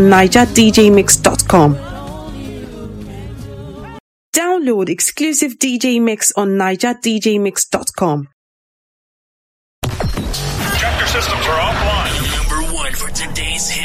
NigerDJMix.com. Download exclusive DJ Mix on NigerDJMix.com. Chapter systems are offline. Number one for today's hit.